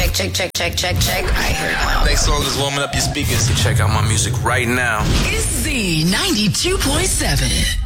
Check. I hear it now. Next song is warming up your speakers, so check out my music right now. It's Z92.7.